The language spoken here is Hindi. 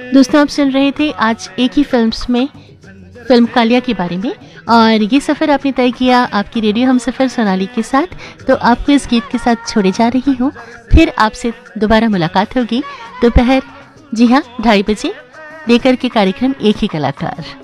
दोस्तों, आप सुन रहे थे आज एक ही फिल्म कालिया के बारे में, और ये सफ़र आपने तय किया आपकी रेडियो हम सफ़र सोनाली के साथ। तो आपको इस गीत के साथ छोड़े जा रही हूँ। फिर आपसे दोबारा मुलाकात होगी दोपहर 2:30 बजे लेकर के कार्यक्रम एक ही कलाकार।